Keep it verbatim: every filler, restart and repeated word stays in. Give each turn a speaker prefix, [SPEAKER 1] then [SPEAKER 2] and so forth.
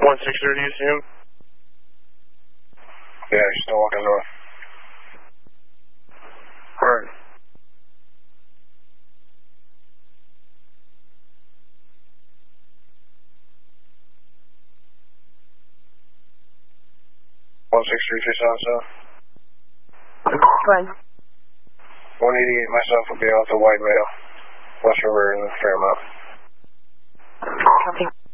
[SPEAKER 1] one six zero, do you see him?
[SPEAKER 2] Yeah, he's still walking north.
[SPEAKER 1] Alright.
[SPEAKER 2] one six three two seven seven.
[SPEAKER 3] Go ahead.
[SPEAKER 2] one eighty-eight, myself will be out the White Vale, West River, and Fairmount.
[SPEAKER 3] Copy.